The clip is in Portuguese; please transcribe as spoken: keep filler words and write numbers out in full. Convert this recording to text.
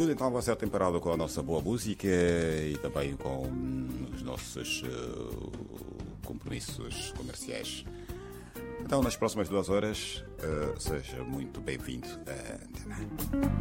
Tudo então vai ser temperado com a nossa boa música e também com os nossos uh, compromissos comerciais. Então, nas próximas duas horas, uh, seja muito bem-vindo à Antena.